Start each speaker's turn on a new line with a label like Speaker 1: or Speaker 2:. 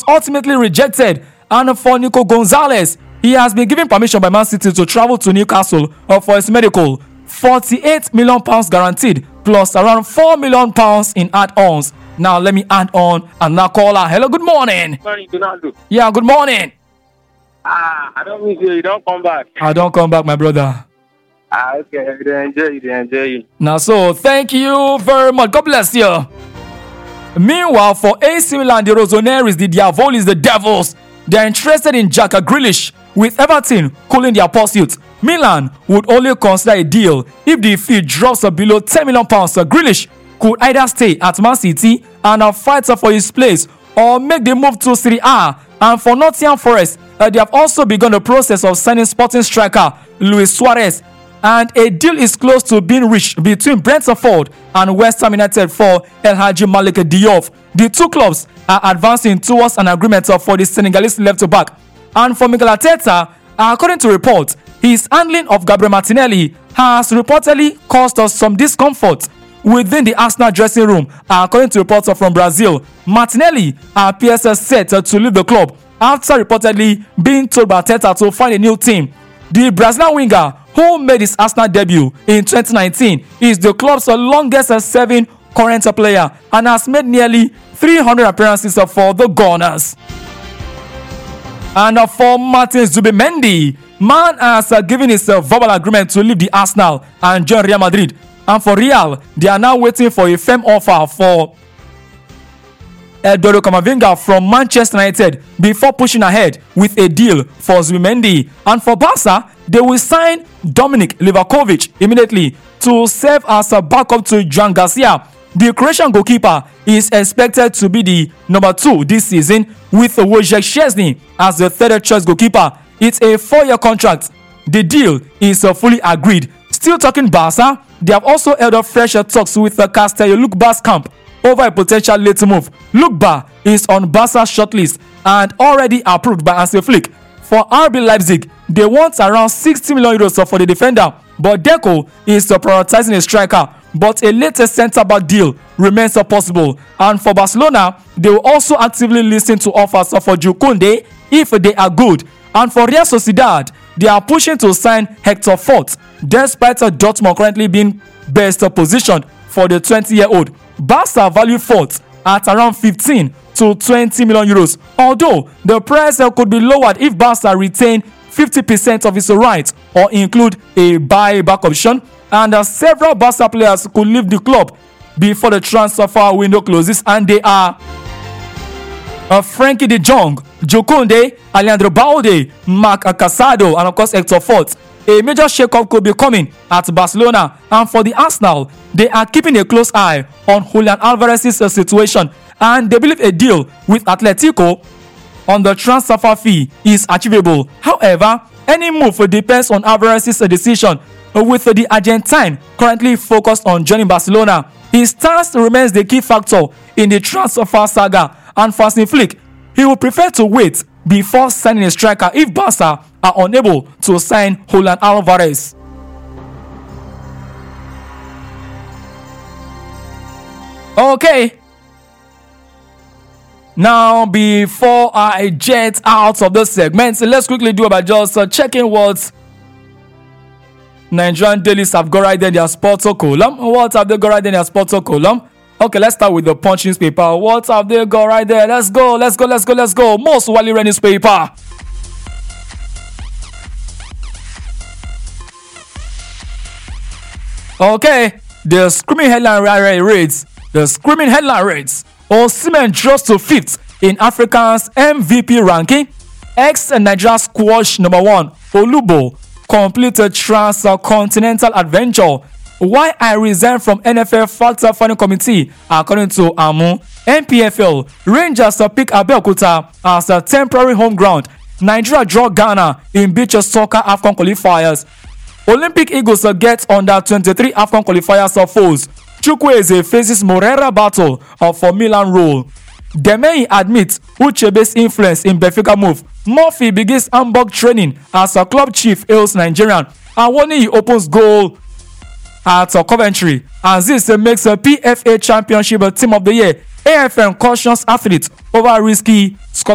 Speaker 1: ultimately rejected. And for Nico Gonzalez, he has been given permission by Man City to travel to Newcastle for his medical. £48 million guaranteed, plus around £4 million in add-ons. Now let me add on another caller. Hello, good morning.
Speaker 2: Morning, Donaldo.
Speaker 1: Yeah, good morning.
Speaker 2: I don't miss you. You don't come back.
Speaker 1: I don't come back, my brother.
Speaker 2: Okay. You enjoy you.
Speaker 1: Now, so thank you very much. God bless you. Meanwhile, for AC Milan, the Rossoneri's, the Diavolis, the Devils, they're interested in Jack Grealish, with Everton cooling their pursuit. Milan would only consider a deal if the fee drops below £10 million. Grealish could either stay at Man City and fight for his place, or make the move to Serie A. And for Nottingham Forest, they have also begun the process of signing Sporting striker Luis Suarez, and a deal is close to being reached between Brentford and West Ham United for El Hadji Malik Diop. The two clubs are advancing towards an agreement for the Senegalese left-back. And for Mikel Arteta, according to reports, his handling of Gabriel Martinelli has reportedly caused us some discomfort within the Arsenal dressing room. According to reports from Brazil, Martinelli appears set to leave the club after reportedly being told by Arteta to find a new team. The Brazilian winger, who made his Arsenal debut in 2019, is the club's longest serving current player and has made nearly 300 appearances for the Gunners. And for Martin Zubimendi, man has given his verbal agreement to leave the Arsenal and join Real Madrid. And for Real, they are now waiting for a firm offer for Eduardo Camavinga from Manchester United before pushing ahead with a deal for Zubimendi. And for Barca, they will sign Dominik Livakovic immediately to serve as a backup to Joan Garcia. The Croatian goalkeeper is expected to be the number 2 this season, with Wojciech Szczesny as the third choice goalkeeper. It's a 4-year contract. The deal is fully agreed. Still talking Barca, they have also held up fresh talks with Castello Lukbar's camp over a potential late move. Lukbar is on Barca's shortlist and already approved by Hansi Flick. For RB Leipzig, they want around €60 million for the defender, but Deco is prioritizing a striker. But a latest centre-back deal remains possible. And for Barcelona, they will also actively listen to offers for Jules Koundé if they are good. And for Real Sociedad, they are pushing to sign Hector Fort, despite Dortmund currently being best positioned for the 20-year-old. Barca value Fort at around 15 to 20 million euros, although the price could be lowered if Barca retain 50% of its rights or include a buyback option. And several Barca players could leave the club before the transfer window closes, and they are Frankie de Jong, Jules Koundé, Alejandro Balde, Marc Casado, and of course Hector Fort. A major shake-up could be coming at Barcelona, and for the Arsenal, they are keeping a close eye on Julian Alvarez's situation, and they believe a deal with Atletico on the transfer fee is achievable. However, any move depends on Alvarez's decision, with the Argentine currently focused on joining Barcelona. His stance remains the key factor in the transfer saga, and for Hansi Flick, he will prefer to wait before signing a striker if Barca are unable to sign Julian Alvarez. Okay. Now, before I jet out of this segment, let's quickly do about just checking what Nigerian dailies have got right there in their sports column. What have they got right there in their sports column? Okay, let's start with the Punch newspaper. What have they got right there? Let's go. Most Wally Ren newspaper. Okay, the screaming headline reads, Osimhen drops to 5th in Africa's MVP ranking. Ex-Nigeria squash number 1, Olubo, completed transcontinental adventure. Why I resign from NFL fact-finding committee, according to Amu. NPFL, Rangers pick Abeokuta as a temporary home ground. Nigeria draw Ghana in beach soccer AFCON qualifiers. Olympic Eagles get under 23 AFCON qualifiers foes. Chukwueze faces Morera battle for Milan role. Demey admits Uchebe's influence in Benfica move. Murphy begins Hamburg training as a club chief hails Nigerian. Awoniyi opens goal at Coventry. And this makes a PFA Championship Team of the Year. AFN cautions athletes over risky scholarship.